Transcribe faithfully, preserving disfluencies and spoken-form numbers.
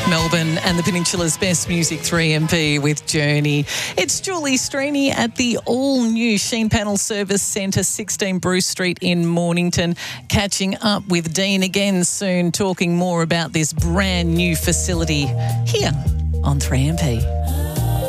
Melbourne and the Peninsula's best music, three M P with Journey. It's Julie Straney at the all-new Sheen Panel Service Centre, sixteen Bruce Street in Mornington, catching up with Dean again soon, talking more about this brand new facility here on three M P.